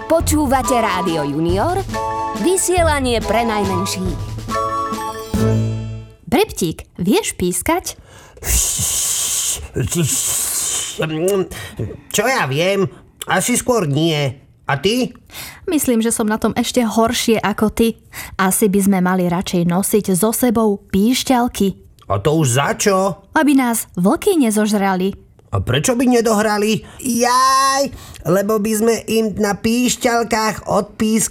Počúvate Rádio Junior, vysielanie pre najmenších. Breptík, vieš pískať? Čo ja viem? Asi skôr nie. A ty? Myslím, že som na tom ešte horšie ako ty. Asi by sme mali radšej nosiť so sebou píšťalky. A to už za čo? Aby nás vlky nezožrali. A prečo by nedohrali? Jaj, lebo by sme im na píšťalkách odpískali